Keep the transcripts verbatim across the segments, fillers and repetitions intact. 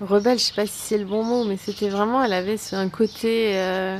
rebelle, je sais pas si c'est le bon mot, mais c'était vraiment, elle avait un côté, euh,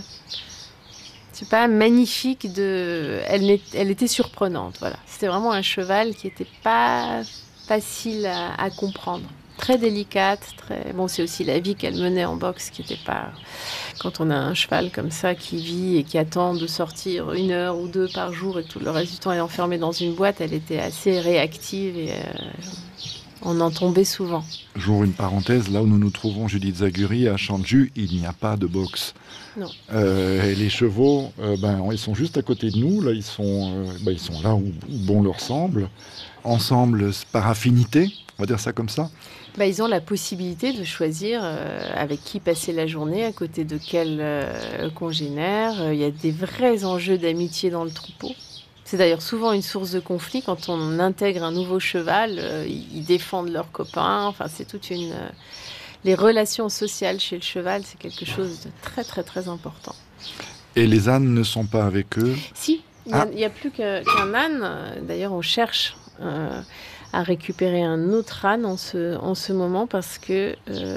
je sais pas, magnifique. De, elle, n'est- elle était surprenante, voilà. C'était vraiment un cheval qui était pas facile à, à comprendre. Très délicate, très. Bon, c'est aussi la vie qu'elle menait en boxe qui était pas. Quand on a un cheval comme ça qui vit et qui attend de sortir une heure ou deux par jour et tout le reste du temps est enfermé dans une boîte, elle était assez réactive et euh, on en tombait souvent. J'ouvre une parenthèse, là où nous nous trouvons, Judith Zaguri, à Chanju, il n'y a pas de boxe. Non. Euh, et les chevaux, euh, ben, ils sont juste à côté de nous, là, ils sont, euh, ben, ils sont là où, où bon leur semble, ensemble par affinité, on va dire ça comme ça. Bah, ils ont la possibilité de choisir euh, avec qui passer la journée, à côté de quel euh, congénère. Il y a des vrais enjeux d'amitié dans le troupeau. C'est d'ailleurs souvent une source de conflit quand on intègre un nouveau cheval. Euh, ils défendent leurs copains. Enfin, c'est toute une. Euh, les relations sociales chez le cheval, c'est quelque chose de très très très important. Et les ânes ne sont pas avec eux? Si, il n'y a, a plus que, qu'un âne. D'ailleurs, on cherche. Euh, à récupérer un autre âne en ce, en ce moment parce que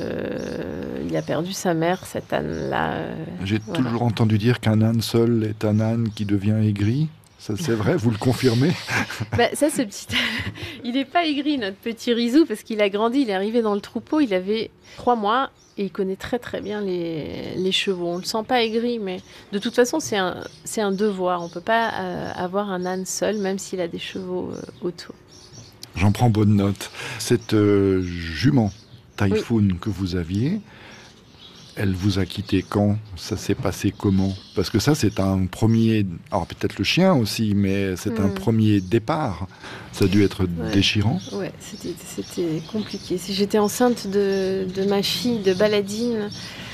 euh, il a perdu sa mère, cet âne-là. Euh, J'ai voilà. toujours entendu dire qu'un âne seul est un âne qui devient aigri. Ça, c'est vrai, vous le confirmez? Bah, ça, ce petit... il n'est pas aigri, notre petit Rizou, parce qu'il a grandi, il est arrivé dans le troupeau, il avait trois mois et il connaît très très bien les, les chevaux. On ne le sent pas aigri, mais de toute façon, c'est un, c'est un devoir. On ne peut pas euh, avoir un âne seul, même s'il a des chevaux euh, autour. J'en prends bonne note. Cette euh, jument Typhoon oui. que vous aviez, elle vous a quitté quand? Ça s'est passé comment? Parce que ça, c'est un premier... Alors peut-être le chien aussi, mais c'est mmh. un premier départ. Ça a dû être ouais. déchirant. Ouais, c'était, c'était compliqué. J'étais enceinte de, de ma fille, de Baladine.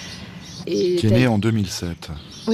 Et qui est née en deux mille sept. Oui.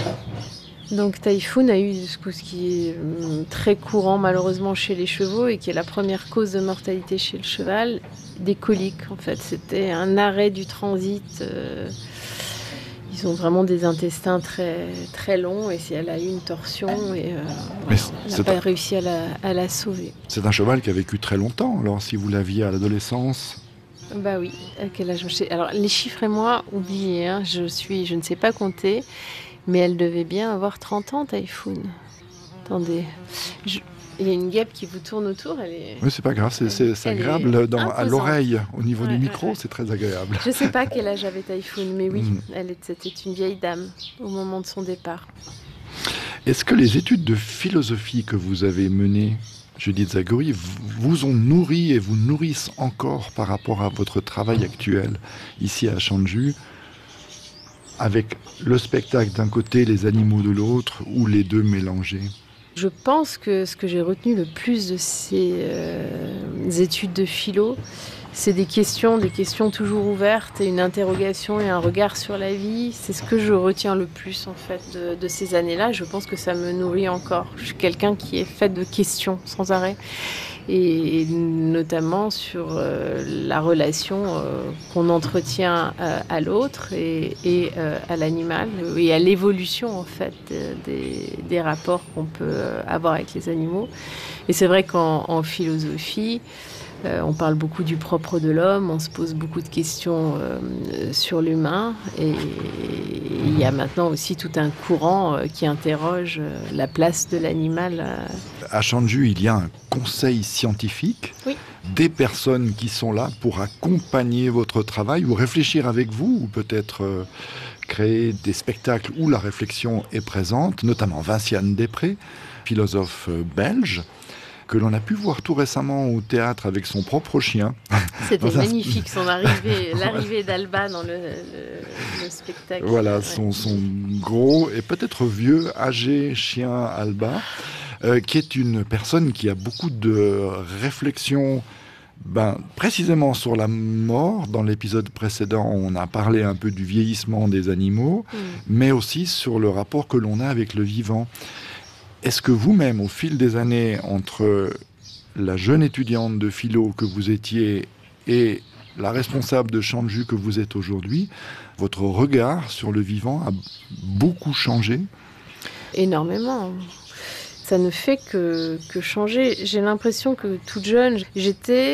Donc Typhoon a eu ce qui est très courant malheureusement chez les chevaux et qui est la première cause de mortalité chez le cheval, des coliques en fait. C'était un arrêt du transit. Euh, ils ont vraiment des intestins très, très longs et elle a eu une torsion et euh, voilà, on n'a pas un... réussi à la, à la sauver. C'est un cheval qui a vécu très longtemps alors si vous l'aviez à l'adolescence? Bah oui, à quel âge? Alors les chiffres et moi, oubliez, hein, je, suis, je ne sais pas compter. Mais elle devait bien avoir trente ans, Typhoon. Attendez. Je... Il y a une guêpe qui vous tourne autour. Elle est... Oui, c'est pas grave. C'est, c'est, c'est agréable dans, à l'oreille. Au niveau ouais, du micro, ouais, ouais. c'est très agréable. Je ne sais pas quel âge avait Typhoon, mais oui, mm. elle était, c'était une vieille dame au moment de son départ. Est-ce que les études de philosophie que vous avez menées, Judith Zaguri, vous ont nourri et vous nourrissent encore par rapport à votre travail actuel ici à Chanju, avec le spectacle d'un côté, les animaux de l'autre, ou les deux mélangés? Je pense que ce que j'ai retenu le plus de ces euh, études de philo, c'est des questions, des questions toujours ouvertes, et une interrogation et un regard sur la vie. C'est ce que je retiens le plus en fait de, de ces années-là. Je pense que ça me nourrit encore. Je suis quelqu'un qui est fait de questions sans arrêt. Et notamment sur euh, la relation euh, qu'on entretient euh, à l'autre et, et euh, à l'animal et à l'évolution en fait des, des rapports qu'on peut avoir avec les animaux. Et c'est vrai qu'en en philosophie, euh, on parle beaucoup du propre de l'homme, on se pose beaucoup de questions euh, sur l'humain et il y a maintenant aussi tout un courant euh, qui interroge euh, la place de l'animal. Euh. À Chanju, il y a un conseil scientifique, oui. des personnes qui sont là pour accompagner votre travail ou réfléchir avec vous ou peut-être euh, créer des spectacles où la réflexion est présente, notamment Vinciane Després, philosophe euh, belge, que l'on a pu voir tout récemment au théâtre avec son propre chien. C'était magnifique, son arrivée, l'arrivée d'Alba dans le, le, le spectacle. Voilà, son, son gros et peut-être vieux, âgé chien Alba, euh, qui est une personne qui a beaucoup de réflexions, ben, précisément sur la mort. Dans l'épisode précédent, on a parlé un peu du vieillissement des animaux, mmh. mais aussi sur le rapport que l'on a avec le vivant. Est-ce que vous-même, au fil des années, entre la jeune étudiante de philo que vous étiez et la responsable de Chanju que vous êtes aujourd'hui, votre regard sur le vivant a beaucoup changé? Énormément. Ça ne fait que, que changer. J'ai l'impression que toute jeune, j'étais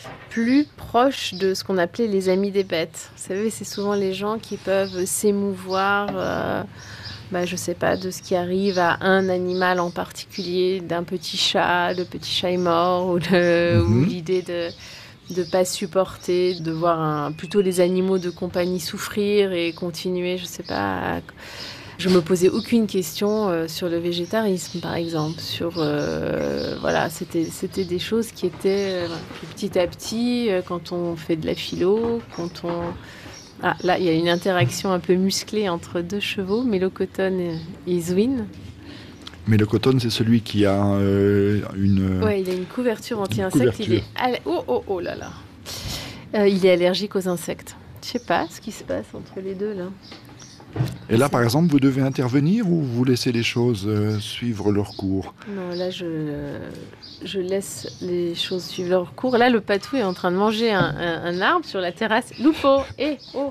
plus proche de ce qu'on appelait les amis des bêtes. Vous savez, c'est souvent les gens qui peuvent s'émouvoir, euh, bah, je sais pas, de ce qui arrive à un animal en particulier, d'un petit chat, le petit chat est mort, ou, le, mmh. ou l'idée de de pas supporter, de voir un, plutôt les animaux de compagnie souffrir et continuer, je sais pas. À... Je me posais aucune question euh, sur le végétarisme, par exemple. Sur euh, voilà, c'était c'était des choses qui étaient euh, petit à petit euh, quand on fait de la philo, quand on ah là il y a une interaction un peu musclée entre deux chevaux, Mélocotone et Iswin. Mais le coton, c'est celui qui a euh, une... Oui, il a une couverture anti-insectes. Il est... All... Oh, oh, oh là là. Euh, il est allergique aux insectes. Je sais pas ce qui se passe entre les deux, là. Et là, par exemple, vous devez intervenir ou vous laissez les choses euh, suivre leur cours? Non, là, je, je laisse les choses suivre leur cours. Là, le patou est en train de manger un, un, un arbre sur la terrasse. Lupo, hé, eh, oh.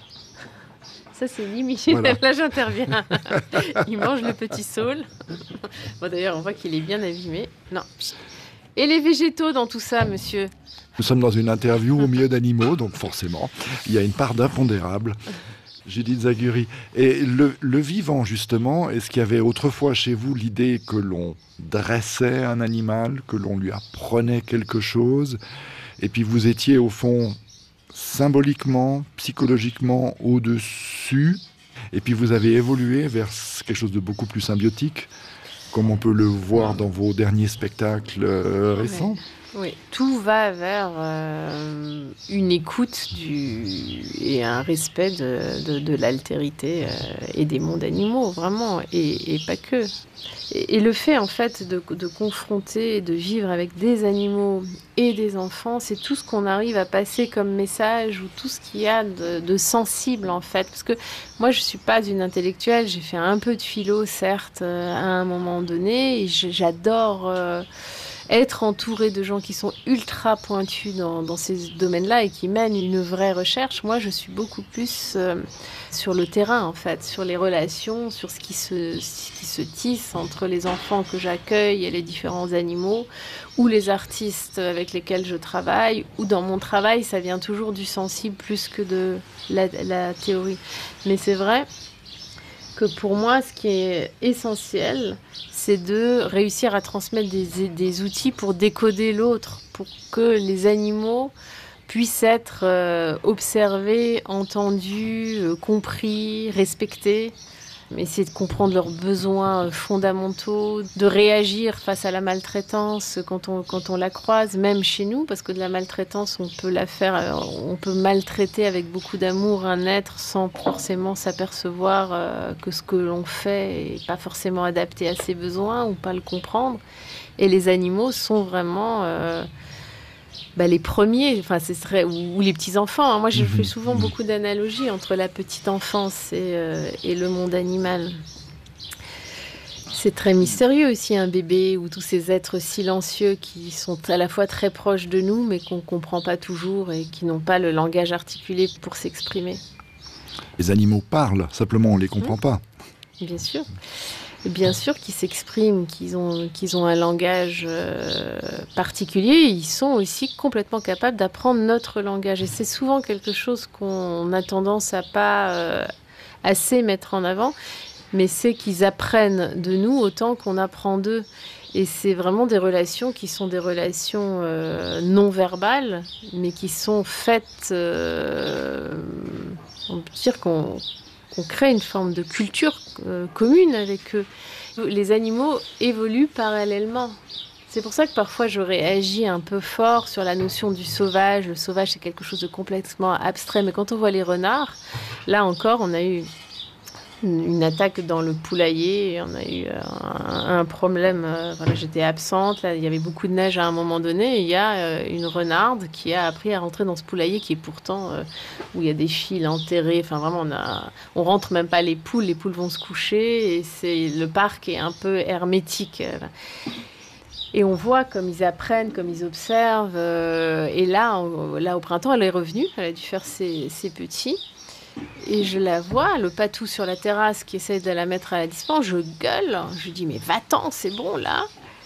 Ça, c'est limite. Voilà. Là, j'interviens. Il mange le petit saule. Bon, d'ailleurs, on voit qu'il est bien abîmé. Non. Et les végétaux dans tout ça, monsieur? Nous sommes dans une interview au milieu d'animaux, donc forcément, il y a une part d'impondérable. Judith Zaguri. Et le, le vivant, justement, est-ce qu'il y avait autrefois chez vous l'idée que l'on dressait un animal, que l'on lui apprenait quelque chose, et puis vous étiez, au fond... symboliquement, psychologiquement au-dessus, et puis vous avez évolué vers quelque chose de beaucoup plus symbiotique, comme on peut le voir dans vos derniers spectacles euh, récents. Oui. Oui, tout va vers euh, une écoute du, et un respect de, de, de l'altérité euh, et des mondes animaux, vraiment, et, et pas que. Et, et le fait, en fait, de, de confronter et de vivre avec des animaux et des enfants, c'est tout ce qu'on arrive à passer comme message ou tout ce qu'il y a de, de sensible, en fait. Parce que moi, je ne suis pas une intellectuelle, j'ai fait un peu de philo, certes, euh, à un moment donné, et j'adore... Euh, être entouré de gens qui sont ultra pointus dans, dans ces domaines-là et qui mènent une vraie recherche. Moi, je suis beaucoup plus euh, sur le terrain, en fait, sur les relations, sur ce qui se, ce qui se tisse entre les enfants que j'accueille et les différents animaux, ou les artistes avec lesquels je travaille, ou dans mon travail, ça vient toujours du sensible plus que de la, la théorie. Mais c'est vrai que pour moi, ce qui est essentiel, c'est de réussir à transmettre des, des outils pour décoder l'autre, pour que les animaux puissent être euh, observés, entendus, euh, compris, respectés. Essayer de comprendre leurs besoins fondamentaux, de réagir face à la maltraitance quand on, quand on la croise, même chez nous, parce que de la maltraitance, on peut la faire, on peut maltraiter avec beaucoup d'amour un être sans forcément s'apercevoir euh, que ce que l'on fait n'est pas forcément adapté à ses besoins ou pas le comprendre. Et les animaux sont vraiment... Euh, Bah, les premiers, enfin, ce serait, ou, ou les petits-enfants. Hein. Moi, je fais souvent beaucoup d'analogies entre la petite enfance et, euh, et le monde animal. C'est très mystérieux aussi, un bébé, ou tous ces êtres silencieux qui sont à la fois très proches de nous, mais qu'on ne comprend pas toujours et qui n'ont pas le langage articulé pour s'exprimer. Les animaux parlent, simplement on ne les comprend mmh. pas. Bien sûr. Et bien sûr qu'ils s'expriment, qu'ils ont, qu'ils ont un langage euh, particulier. Ils sont aussi complètement capables d'apprendre notre langage. Et c'est souvent quelque chose qu'on a tendance à pas euh, assez mettre en avant. Mais c'est qu'ils apprennent de nous autant qu'on apprend d'eux. Et c'est vraiment des relations qui sont des relations euh, non verbales, mais qui sont faites... Euh, on peut dire qu'on... qu'on crée une forme de culture euh, commune avec eux. Les animaux évoluent parallèlement. C'est pour ça que parfois je réagis un peu fort sur la notion du sauvage. Le sauvage, c'est quelque chose de complètement abstrait. Mais quand on voit les renards, là encore, on a eu une attaque dans le poulailler. On a eu un, un problème. Euh, voilà, j'étais absente. Là, il y avait beaucoup de neige à un moment donné. Et il y a euh, une renarde qui a appris à rentrer dans ce poulailler qui est pourtant euh, où il y a des fils enterrés. Enfin, vraiment, on a, on rentre même pas les poules. Les poules vont se coucher et c'est le parc est un peu hermétique. Et on voit comme ils apprennent, comme ils observent. Euh, et là, on, là, au printemps, elle est revenue. Elle a dû faire ses, ses petits. Et je la vois, le patou sur la terrasse qui essaie de la mettre à la distance, je gueule, je lui dis mais va-t'en, c'est bon là.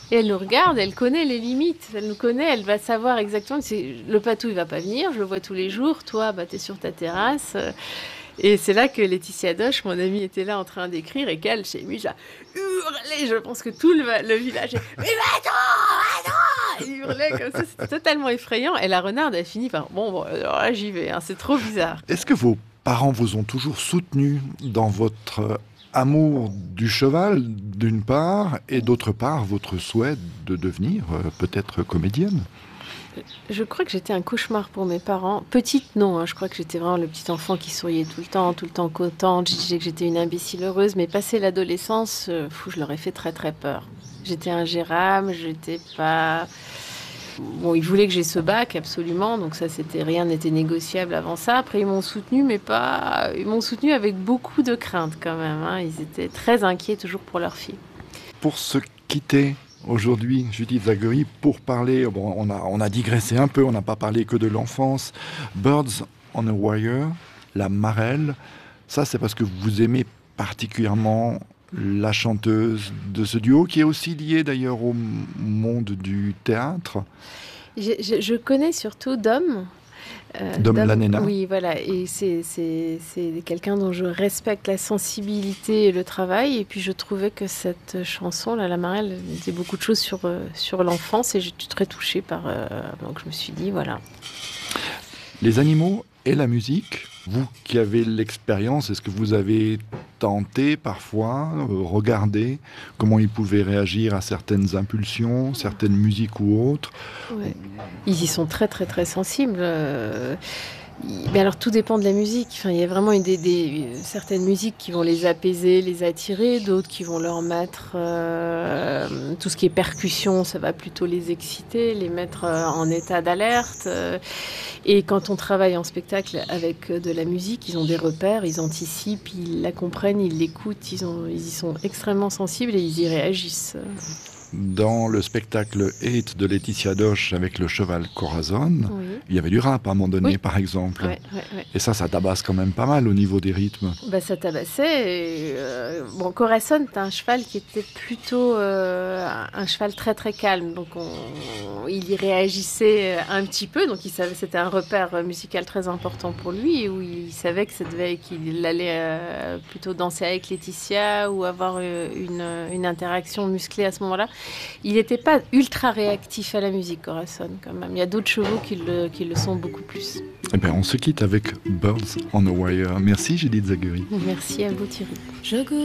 Et elle nous regarde, elle connaît les limites, elle nous connaît, elle va savoir exactement. C'est, le patou, il va pas venir, je le vois tous les jours. Toi, bah, t'es sur ta terrasse. Et c'est là que Laetitia Doche, mon amie, était là en train d'écrire et qu'elle s'est mise à hurler. Je pense que tout le, le village est « Mais attends, attends !» Elle hurlait comme ça, c'était totalement effrayant. Et la renarde a fini par « Bon, bon alors là, j'y vais, hein, c'est trop bizarre. » Est-ce que vos parents vous ont toujours soutenu dans votre amour du cheval, d'une part, et d'autre part, votre souhait de devenir euh, peut-être comédienne? Je crois que j'étais un cauchemar pour mes parents. Petite, non. Hein, je crois que j'étais vraiment le petit enfant qui souriait tout le temps, tout le temps contente. Je disais que j'étais une imbécile heureuse. Mais passé l'adolescence, euh, fou, je leur ai fait très très peur. J'étais ingérable, j'étais pas... Bon, ils voulaient que j'ai ce bac, absolument. Donc ça, c'était rien n'était négociable avant ça. Après, ils m'ont soutenu, mais pas... Ils m'ont soutenu avec beaucoup de crainte quand même. Hein. Ils étaient très inquiets toujours pour leur fille. Pour se quitter aujourd'hui, Judith Zaguery, pour parler, bon, on, a, on a digressé un peu, on n'a pas parlé que de l'enfance. Birds on a Wire, la marelle, ça c'est parce que vous aimez particulièrement la chanteuse de ce duo, qui est aussi liée d'ailleurs au monde du théâtre. Je, je, je connais surtout Dom. Euh, Dom Lanena. Oui, voilà. Et c'est, c'est, c'est quelqu'un dont je respecte la sensibilité et le travail. Et puis je trouvais que cette chanson, là, La Marelle, disait beaucoup de choses sur, euh, sur l'enfance. Et j'étais très touchée par... Euh, donc je me suis dit, voilà. Les animaux et la musique, vous qui avez l'expérience, est-ce que vous avez tenté parfois, euh, regarder comment ils pouvaient réagir à certaines impulsions, certaines musiques ou autres? Ouais. Ils y sont très très très sensibles. Euh, mais alors tout dépend de la musique. Enfin, il y a vraiment une des, des, certaines musiques qui vont les apaiser, les attirer, d'autres qui vont leur mettre euh, tout ce qui est percussion, ça va plutôt les exciter, les mettre euh, en état d'alerte. Euh, et quand on travaille en spectacle avec de la musique, ils ont des repères, ils anticipent, ils la comprennent, ils l'écoutent, ils, ont, ils y sont extrêmement sensibles et ils y réagissent. Dans le spectacle Hate de Laetitia Doche avec le cheval Corazon, oui. Il y avait du rap à un moment donné, oui. Par exemple. Ouais, ouais, ouais. Et ça, ça tabasse quand même pas mal au niveau des rythmes. Bah, ça tabassait. Et, euh, bon, Corazon, c'est un cheval qui était plutôt euh, un cheval très très calme. Donc, on, il y réagissait un petit peu. Donc, il savait, c'était un repère musical très important pour lui, où il savait que ça devait, qu'il allait euh, plutôt danser avec Laetitia ou avoir une, une interaction musclée à ce moment-là. Il n'était pas ultra réactif à la musique, Corazon, quand même. Il y a d'autres chevaux qui le, qui le sont beaucoup plus. Eh bien, on se quitte avec Birds on a Wire. Merci, Judith Zaguery. Merci à vous, Thierry. Je